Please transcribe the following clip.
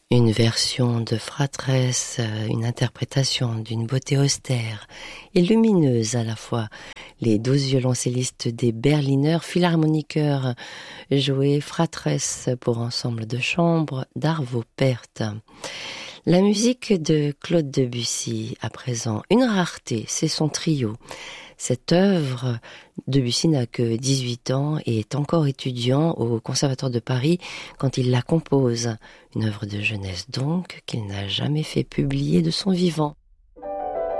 Une version de Fratresse, une interprétation d'une beauté austère et lumineuse à la fois. Les 12 violoncellistes des Berliner Philharmoniker jouaient Fratresse pour ensemble de chambre d'Arvo Pärt. La musique de Claude Debussy, à présent, une rareté, c'est son trio. Cette œuvre, Debussy n'a que 18 ans et est encore étudiant au Conservatoire de Paris quand il la compose. Une œuvre de jeunesse donc, qu'il n'a jamais fait publier de son vivant.